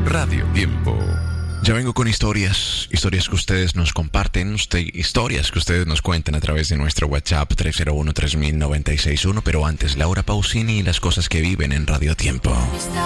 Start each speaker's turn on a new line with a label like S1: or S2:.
S1: Radio Tiempo. Ya vengo con historias que ustedes nos comparten, historias que ustedes nos cuentan a través de nuestro WhatsApp 301-3000-961, pero antes Laura Pausini y las cosas que viven en Radio Tiempo.